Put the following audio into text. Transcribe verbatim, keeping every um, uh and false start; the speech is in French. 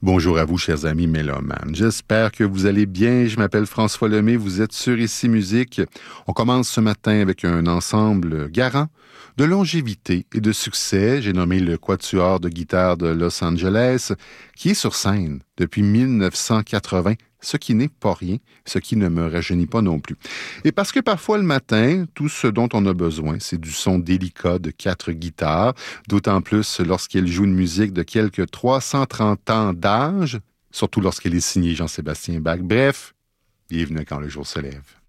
Bonjour à vous, chers amis mélomanes. J'espère que vous allez bien. Je m'appelle François Lemay. Vous êtes sur Ici Musique. On commence ce matin avec un ensemble garant de longévité et de succès. J'ai nommé le Quatuor de guitare de Los Angeles, qui est sur scène depuis dix-neuf cent quatre-vingts, ce qui n'est pas rien, ce qui ne me rajeunit pas non plus. Et parce que parfois le matin, tout ce dont on a besoin, c'est du son délicat de quatre guitares, d'autant plus lorsqu'elle joue une musique de quelques trois cent trente ans d'âge, surtout lorsqu'elle est signée Jean-Sébastien Bach. Bref, bienvenue quand le jour se lève.